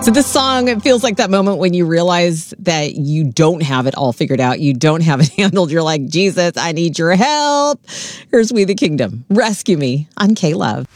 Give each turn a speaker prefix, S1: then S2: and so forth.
S1: So this song, it feels like that moment when you realize that you don't have it all figured out. You don't have it handled. You're like, Jesus, I need your help. Here's We the Kingdom. Rescue Me on K-Love.